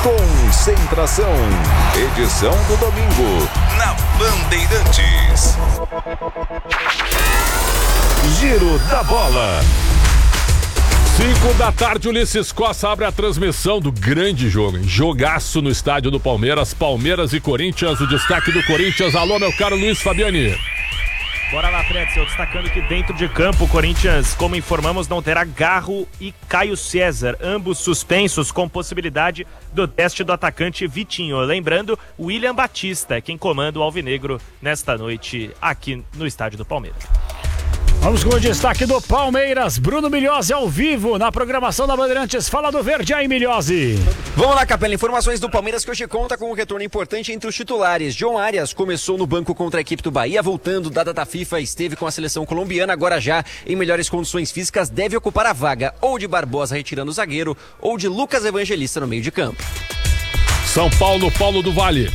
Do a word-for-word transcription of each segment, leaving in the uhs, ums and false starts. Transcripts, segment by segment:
Concentração, edição do domingo, na Bandeirantes. Giro da Bola. Cinco da tarde, Ulisses Costa abre a transmissão do grande jogo, hein? Jogaço no estádio do Palmeiras, Palmeiras e Corinthians, o destaque do Corinthians. Alô, meu caro Luiz Fabiani. Bora lá, Pretzel, destacando que dentro de campo, o Corinthians, como informamos, não terá Garro e Caio César, ambos suspensos com possibilidade do teste do atacante Vitinho. Lembrando, William Batista é quem comanda o Alvinegro nesta noite aqui no estádio do Palmeiras. Vamos com o destaque do Palmeiras. Bruno Milhozzi ao vivo na programação da Bandeirantes. Fala do verde aí, Milhozzi. Vamos lá, Capela. Informações do Palmeiras que hoje conta com um retorno importante entre os titulares. John Arias começou no banco contra a equipe do Bahia, voltando da data FIFA, esteve com a seleção colombiana, agora já em melhores condições físicas, deve ocupar a vaga ou de Barbosa retirando o zagueiro ou de Lucas Evangelista no meio de campo. São Paulo, Paulo do Vale.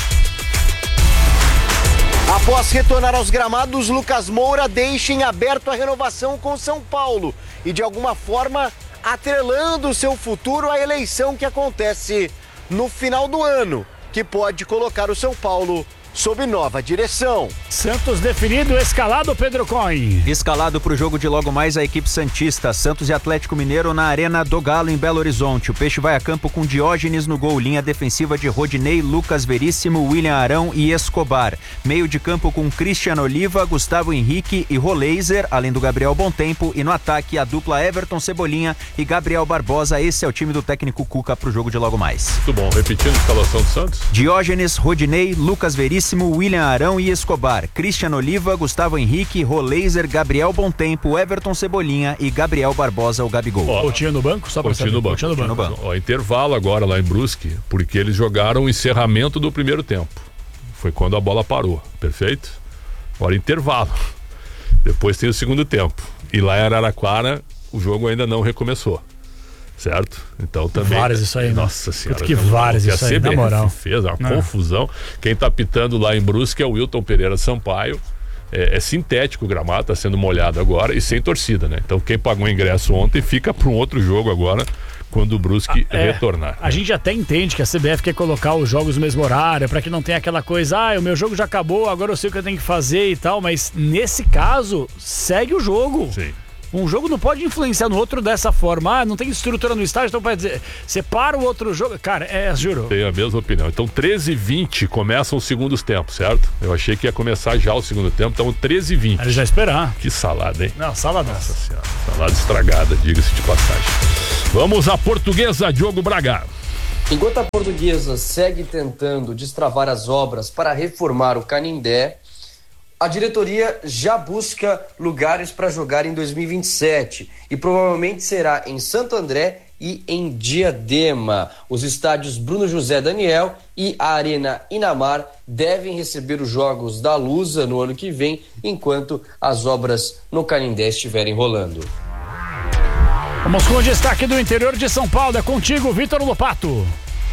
Após retornar aos gramados, Lucas Moura deixa em aberto a renovação com São Paulo e de alguma forma atrelando seu futuro à eleição que acontece no final do ano, que pode colocar o São Paulo sob nova direção. Santos definido, escalado, Pedro Coin. Escalado para o jogo de logo mais a equipe santista. Santos e Atlético Mineiro na Arena do Galo, em Belo Horizonte. O Peixe vai a campo com Diógenes no gol, linha defensiva de Rodinei, Lucas Veríssimo, William Arão e Escobar. Meio de campo com Cristiano Oliva, Gustavo Henrique e Roleiser, além do Gabriel Bontempo. E no ataque a dupla Everton Cebolinha e Gabriel Barbosa. Esse é o time do técnico Cuca para o jogo de logo mais. Muito bom, repetindo a escalação do Santos. Diógenes, Rodinei, Lucas Veríssimo, William Arão e Escobar, Cristiano Oliva, Gustavo Henrique, Roleiser, Gabriel Bontempo, Everton Cebolinha e Gabriel Barbosa, o Gabigol. Coutinho no banco? Só pra Coutinho no banco. Coutinho no banco. banco. Ó, intervalo agora lá em Brusque, porque eles jogaram o encerramento do primeiro tempo. Foi quando a bola parou, perfeito? Agora intervalo. Depois tem o segundo tempo. E lá em Araraquara, o jogo ainda não recomeçou. Certo? Então também. Várias isso aí, Nossa senhora. Que várias isso aí, na moral. Fez uma não. confusão. Quem tá pitando lá em Brusque é o Wilton Pereira Sampaio. É, é sintético o gramado, tá sendo molhado agora e sem torcida, né? Então quem pagou o ingresso ontem fica para um outro jogo agora, quando o Brusque ah, é, retornar. A né? gente até entende que a C B F quer colocar os jogos no mesmo horário, para que não tenha aquela coisa, ah, o meu jogo já acabou, agora eu sei o que eu tenho que fazer e tal, mas nesse caso, segue o jogo. Sim. Um jogo não pode influenciar no outro dessa forma. Ah, não tem estrutura no estádio, então vai dizer, separa o outro jogo. Cara, é, juro. Tenho a mesma opinião. Então, treze e vinte começam os segundos tempos, certo? Eu achei que ia começar já o segundo tempo, então treze e vinte. Ele já esperar. Que salada, hein? Não, salada. Nossa senhora. Salada estragada, diga-se de passagem. Vamos à Portuguesa, Diogo Braga. Enquanto a Portuguesa segue tentando destravar as obras para reformar o Canindé, a diretoria já busca lugares para jogar em dois mil e vinte e sete e provavelmente será em Santo André e em Diadema. Os estádios Bruno José Daniel e a Arena Inamar devem receber os jogos da Lusa no ano que vem, enquanto as obras no Canindé estiverem rolando. Vamos com o destaque do interior de São Paulo. É contigo, Vitor Lopato.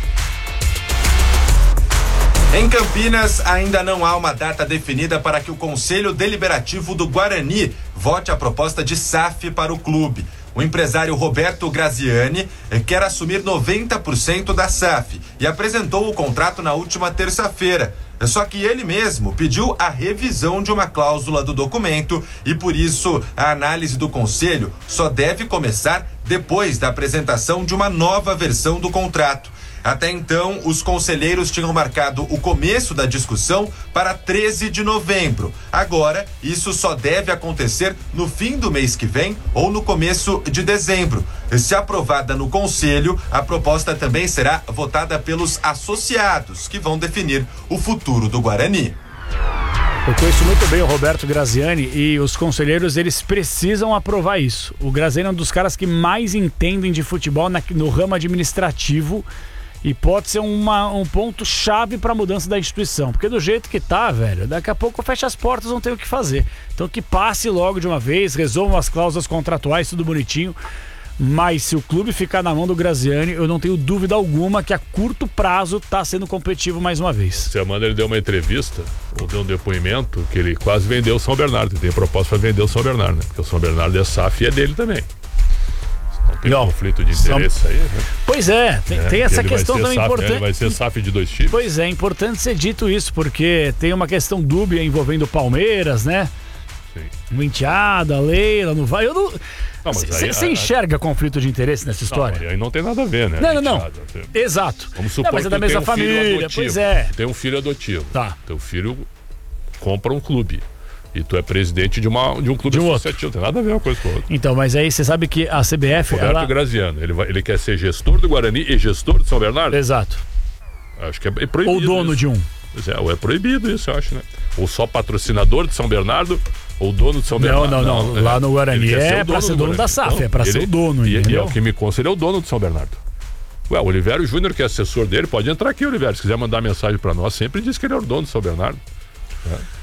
Em Campinas, ainda não há uma data definida para que o Conselho Deliberativo do Guarani vote a proposta de S A F para o clube. O empresário Roberto Graziani quer assumir noventa por cento da S A F e apresentou o contrato na última terça-feira. Só que ele mesmo pediu a revisão de uma cláusula do documento e, por isso, a análise do Conselho só deve começar depois da apresentação de uma nova versão do contrato. Até então, os conselheiros tinham marcado o começo da discussão para treze de novembro. Agora, isso só deve acontecer no fim do mês que vem ou no começo de dezembro. Se aprovada no conselho, a proposta também será votada pelos associados, que vão definir o futuro do Guarani. Eu conheço muito bem o Roberto Graziani e os conselheiros, eles precisam aprovar isso. O Graziani é um dos caras que mais entendem de futebol na, no ramo administrativo. E pode ser uma, um ponto-chave para a mudança da instituição. Porque do jeito que tá, velho, daqui a pouco fecha as portas, não tem o que fazer. Então que passe logo de uma vez, resolvam as cláusulas contratuais, tudo bonitinho. Mas se o clube ficar na mão do Graziani, eu não tenho dúvida alguma que a curto prazo tá sendo competitivo mais uma vez. Semana ele deu uma entrevista, ou deu um depoimento, que ele quase vendeu o São Bernardo. Ele tem proposta para vender o São Bernardo, né? Porque o São Bernardo é S A F e é dele também. tem Não. conflito de interesse São... aí, né? Pois é, tem, É, tem essa ele vai questão ser também S A F, importante. Ele vai ser S A F de dois times? Pois é, importante ser dito isso, porque tem uma questão dúbia envolvendo o Palmeiras, né? Sim. O Enteada, a Leila, não vai. Eu não. Não, mas aí- Você aí- enxerga conflito de interesse nessa história? Não, aí não tem nada a ver, né? Não, não, não. Enteada, você- Exato. Vamos supor Não, mas é que da tu mesma tem um filho família, adotivo. pois é. Tem um filho adotivo. Tá. Teu filho compra um clube. E tu é presidente de, uma, de um clube De um associativo. Não tem nada a ver uma coisa com a outra. Então, mas aí você sabe que a C B F. Roberto ela... Graziano, ele, vai, ele quer ser gestor do Guarani e gestor de São Bernardo? Exato. Acho que é proibido. Ou dono isso. de um. Pois é, ou é proibido isso, eu acho, né? Ou só patrocinador de São Bernardo, ou dono de São Não, Bernardo. não, não. Lá no Guarani Ele quer é ser o pra ser do dono da Guarani. S A F, Então, é pra ser ele- o dono, e, e entendeu? é o que me consta, ele é o dono de São Bernardo. Ué, o Olivério Júnior, que é assessor dele, pode entrar aqui, Olivério, se quiser mandar mensagem pra nós, sempre diz que ele é o dono de São Bernardo. É.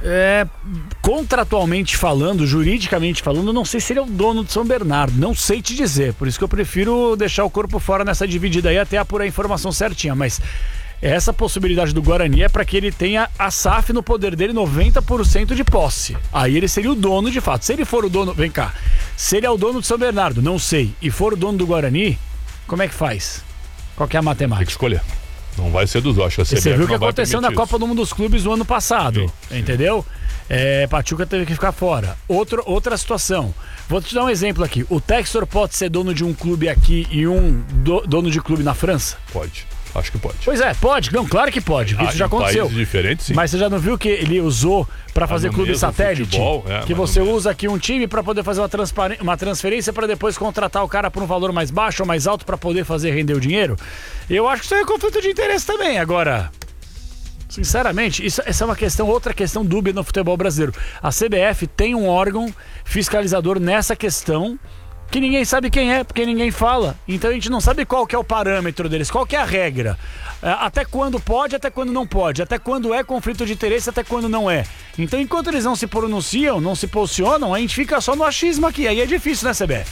É, contratualmente falando, juridicamente falando, eu não sei se ele é o dono de São Bernardo. Não sei te dizer. Por isso que eu prefiro deixar o corpo fora nessa dividida aí até apurar a informação certinha. Mas essa possibilidade do Guarani é para que ele tenha a S A F no poder dele noventa por cento de posse. Aí ele seria o dono de fato. Se ele for o dono. Vem cá. Se ele é o dono de São Bernardo, não sei, e for o dono do Guarani, como é que faz? Qual que é a Tem que matemática? escolher. Não vai ser dos acho que a E C B F você viu o que não vai aconteceu na permitir Copa isso. do Mundo dos Clubes do ano passado, Sim, sim. entendeu? É, Pachuca teve que ficar fora. Outro, outra situação. Vou te dar um exemplo aqui. O Textor pode ser dono de um clube aqui e um do- dono de clube na França? Pode. Acho que pode. Pois é, pode. Não, claro que pode. Ah, Isso já em aconteceu. países diferentes, sim. Mas você já não viu que ele usou pra fazer no clube mesmo satélite? futebol, é, que mas no você mesmo. usa aqui um time pra poder fazer uma, transparen- uma transferência pra depois contratar o cara por um valor mais baixo ou mais alto pra poder fazer render o dinheiro? Eu acho que isso aí é conflito de interesse também. Agora, sinceramente, isso, essa é uma questão, outra questão dúbia no futebol brasileiro. A C B F tem um órgão fiscalizador nessa questão que ninguém sabe quem é, porque ninguém fala. Então a gente não sabe qual que é o parâmetro deles, qual que é a regra. É, até quando pode, até quando não pode, até quando é conflito de interesse, até quando não é. Então enquanto eles não se pronunciam, não se posicionam, a gente fica só no achismo aqui. Aí é difícil, né, C B F?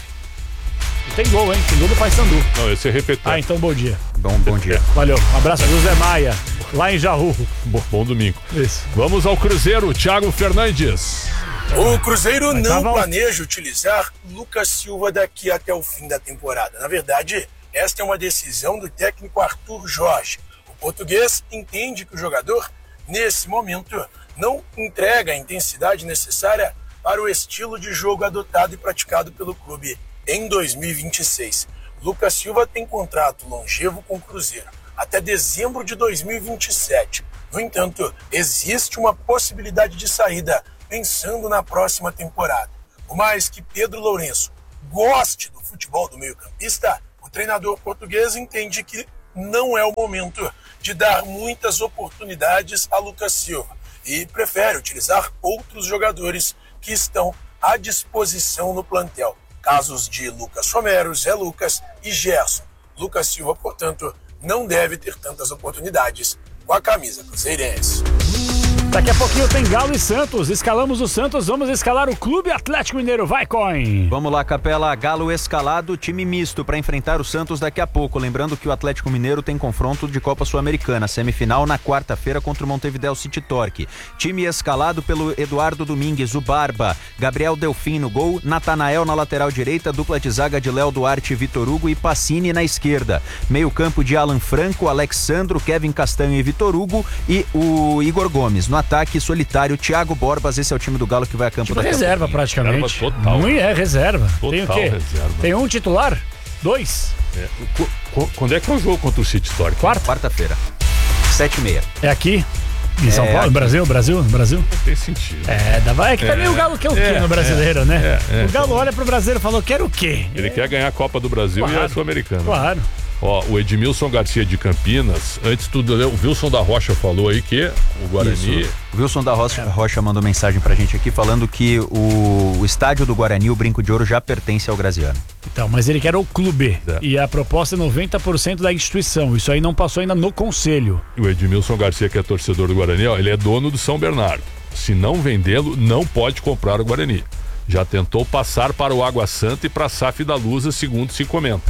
Tem gol, hein? Tem gol do Paysandu. Não, esse é repetente. Ah, então bom dia. Bom, bom dia. Valeu. Um abraço, José Maia, lá em Jaú. Bom, bom domingo. Isso. Vamos ao Cruzeiro, Thiago Fernandes. O Cruzeiro não Tava- planeja utilizar Lucas Silva daqui até o fim da temporada. Na verdade, esta é uma decisão do técnico Arthur Jorge. O português entende que o jogador, nesse momento, não entrega a intensidade necessária para o estilo de jogo adotado e praticado pelo clube em dois mil e vinte e seis. Lucas Silva tem contrato longevo com o Cruzeiro até dezembro de dois mil e vinte e sete. No entanto, existe uma possibilidade de saída pensando na próxima temporada. Por mais que Pedro Lourenço goste do futebol do meio-campista, o treinador português entende que não é o momento de dar muitas oportunidades a Lucas Silva e prefere utilizar outros jogadores que estão à disposição no plantel. Casos de Lucas Romero, Zé Lucas e Gerson. Lucas Silva, portanto, não deve ter tantas oportunidades com a camisa cruzeirense. Daqui a pouquinho tem Galo e Santos. Escalamos o Santos, vamos escalar o Clube Atlético Mineiro. Vai, Coin! Vamos lá, Capela. Galo escalado, time misto para enfrentar o Santos daqui a pouco. Lembrando que o Atlético Mineiro tem confronto de Copa Sul-Americana, semifinal na quarta-feira contra o Montevideo City Torque. Time escalado pelo Eduardo Domingues, o Barba, Gabriel Delfim no gol, Natanael na lateral direita, dupla de zaga de Léo Duarte, Vitor Hugo e Pacini na esquerda. Meio campo de Alan Franco, Alexandro, Kevin Castanho e Vitor Hugo e o Igor Gomes. No ataque solitário, Thiago Borbas, esse é o time do Galo que vai a campo Tipo daqui a reserva, pouquinho. praticamente. Reserva total. Não é reserva. Tem o Total quê? reserva. Tem um titular? Dois? É, qu- qu- quando é que é o jogo contra o City Torque? Quarta? Quarta-feira, sete e meia. É aqui? Em São É Paulo? aqui. No Brasil? Brasil? No Brasil? Não tem sentido. É, dá, vai, é que também o Galo quer o quê é, no brasileiro, né? é, é. O Galo olha pro brasileiro e falou, quero o quê? Ele quer ganhar a Copa do Brasil e Claro. a Sul-Americana. Claro. Ó, o Edmilson Garcia de Campinas, antes tudo, o Wilson da Rocha falou aí que o Guarani... Isso. O Wilson da Rocha, Rocha mandou mensagem pra gente aqui falando que o, o estádio do Guarani, o Brinco de Ouro, já pertence ao Graziano. Então, mas ele quer o clube. É. E a proposta é noventa por cento da instituição. Isso aí não passou ainda no conselho. O Edmilson Garcia, que é torcedor do Guarani, ó, ele é dono do São Bernardo. Se não vendê-lo, não pode comprar o Guarani. Já tentou passar para o Água Santa e para a S A F da Lusa, segundo se comenta.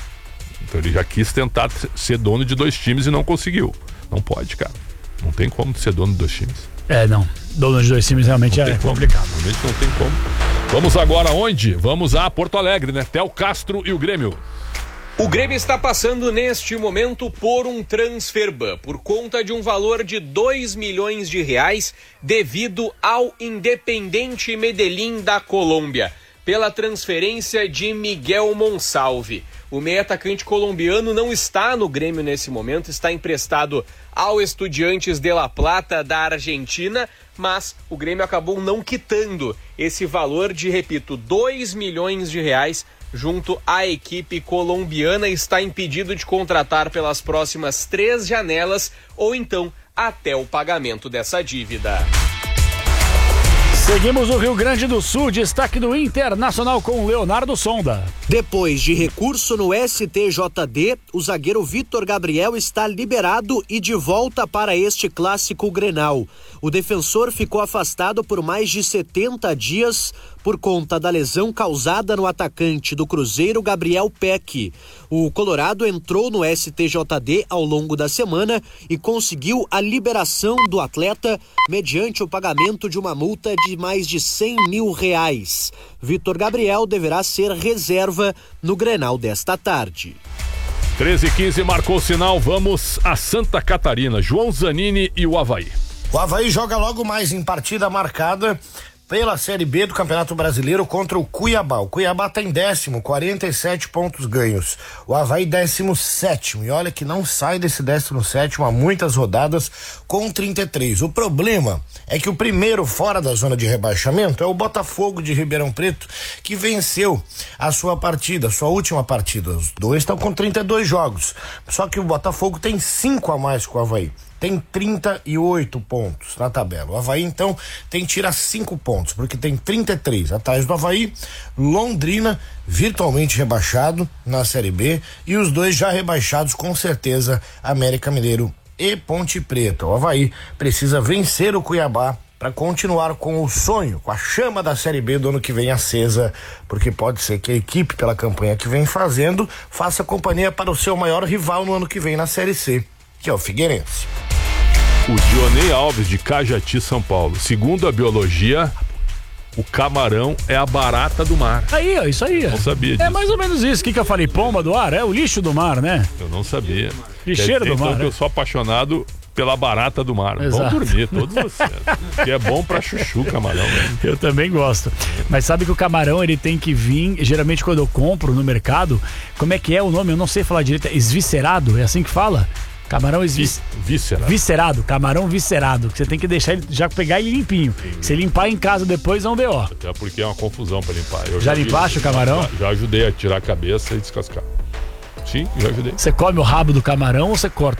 Então ele já quis tentar ser dono de dois times e não conseguiu. Não pode, cara. Não tem como ser dono de dois times. É, não. Dono de dois times realmente Não é tem como. complicado. Realmente não tem como. Vamos agora onde? Vamos a Porto Alegre, né? Theo Castro e o Grêmio. O Grêmio está passando neste momento por um transferban, por conta de um valor de dois milhões de reais devido ao Independiente Medellín da Colômbia, pela transferência de Miguel Monsalve. O meio atacante colombiano não está no Grêmio nesse momento, está emprestado ao Estudiantes de La Plata da Argentina, mas o Grêmio acabou não quitando esse valor de, repito, dois milhões de reais junto à equipe colombiana. Está impedido de contratar pelas próximas três janelas ou então até o pagamento dessa dívida. Seguimos o Rio Grande do Sul, destaque do Internacional com Leonardo Sonda. Depois de recurso no S T J D, o zagueiro Vitor Gabriel está liberado e de volta para este clássico Grenal. O defensor ficou afastado por mais de setenta dias por conta da lesão causada no atacante do Cruzeiro, Gabriel Peck. O Colorado entrou no S T J D ao longo da semana e conseguiu a liberação do atleta mediante o pagamento de uma multa de mais de cem mil reais. Vitor Gabriel deverá ser reserva no Grenal desta tarde. treze e quinze marcou o sinal, vamos a Santa Catarina. João Zanini e o Avaí. O Avaí joga logo mais em partida marcada pela Série B do Campeonato Brasileiro contra o Cuiabá. O Cuiabá tem décimo, quarenta e sete pontos ganhos. O Avaí décimo sétimo. E olha que não sai desse décimo sétimo há muitas rodadas com trinta e três. O problema é que o primeiro fora da zona de rebaixamento é o Botafogo de Ribeirão Preto, que venceu a sua partida, a sua última partida. Os dois estão com trinta e dois jogos. Só que o Botafogo tem cinco a mais que o Avaí. Tem trinta e oito pontos na tabela. O Avaí, então, tem que tirar cinco pontos, porque tem trinta e três. Atrás do Avaí, Londrina, virtualmente rebaixado na Série B, e os dois já rebaixados, com certeza, América Mineiro e Ponte Preta. O Avaí precisa vencer o Cuiabá para continuar com o sonho, com a chama da Série B do ano que vem acesa, porque pode ser que a equipe, pela campanha que vem fazendo, faça companhia para o seu maior rival no ano que vem na Série C, que é o Figueirense. O Dionei Alves de Cajati, São Paulo. Segundo a biologia, o camarão é a barata do mar. Aí, ó, isso aí. Não sabia disso. É mais ou menos isso. O que, que eu falei? Pomba do ar? É o lixo do mar, né? Eu não sabia. Lixeiro do então mar. Que né? eu sou apaixonado pela barata do mar. Exato. Vão dormir, todos vocês. Que é bom pra chuchu, camarão. Né? Eu também gosto. Mas sabe que o camarão, ele tem que vir, geralmente quando eu compro no mercado, como é que é o nome? Eu não sei falar direito. É esviscerado? É assim que fala? Camarão esvis... viscerado. viscerado, camarão viscerado, que você tem que deixar ele, já pegar ele limpinho. Se limpar em casa depois, não dê ó. Até porque é uma confusão pra limpar. Eu já, já limpaste o camarão? Já, já ajudei a tirar a cabeça e descascar. Sim, já ajudei. Você come o rabo do camarão ou você corta